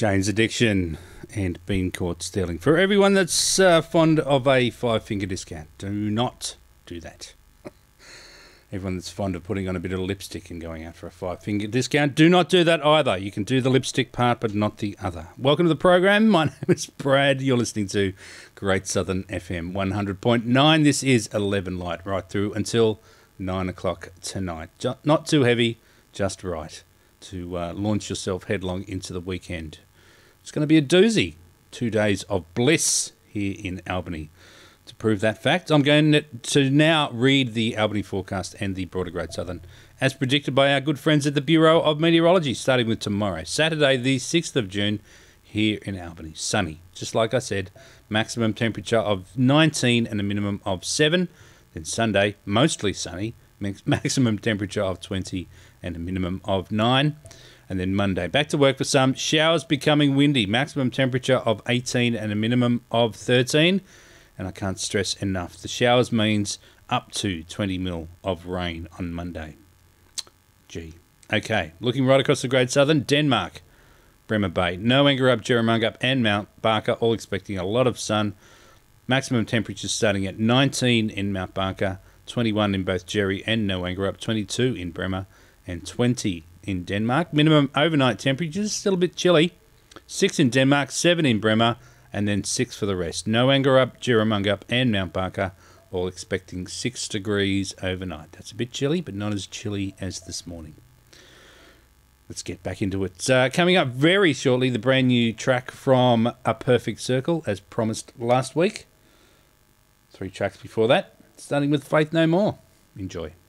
Shane's addiction and being caught stealing. For everyone that's fond of a five-finger discount, do not do that. Everyone that's fond of putting on a bit of lipstick and going out for a five-finger discount, do not do that either. You can do the lipstick part, but not the other. Welcome to the program. My name is Brad. You're listening to Great Southern FM 100.9. This is 11 Light right through until 9 o'clock tonight. Not too heavy, just right to launch yourself headlong into the weekend. It's going to be a doozy. 2 days of bliss here in Albany. To prove that fact, I'm going to now read the Albany forecast and the broader Great Southern as predicted by our good friends at the Bureau of Meteorology, starting with tomorrow, Saturday the 6th of June, here in Albany. Sunny, just like I said, maximum temperature of 19 and a minimum of 7. Then Sunday, mostly sunny, maximum temperature of 20 and a minimum of 9. And then Monday, back to work for some, showers becoming windy, maximum temperature of 18 and a minimum of 13. And I can't stress enough, the showers means up to 20 mil of rain on Monday. Gee. Okay, looking right across the Great Southern, Denmark, Bremer Bay, Noangerup, Jerramungup and Mount Barker, all expecting a lot of sun. Maximum temperatures starting at 19 in Mount Barker, 21 in both Jerry and Noangerup, 22 in Bremer and 20 in Denmark. Minimum overnight temperatures, still a bit chilly. 6 in Denmark, 7 in Bremer, and then 6 for the rest. Noangerup, Jerramungup and Mount Barker all expecting 6 degrees overnight. That's a bit chilly, but not as chilly as this morning. Let's get back into it. Coming up very shortly, the brand new track from A Perfect Circle, as promised last week. 3 tracks before that, starting with Faith No More. Enjoy.